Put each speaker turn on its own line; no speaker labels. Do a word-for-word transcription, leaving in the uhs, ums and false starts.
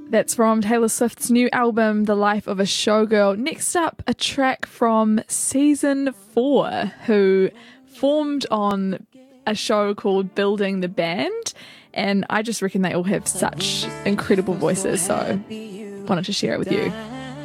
That's from Taylor Swift's new album, The Life of a Showgirl. Next up, a track from season four, who formed on a show called Building the Band. And I just reckon they all have such incredible voices, so wanted to share it with you.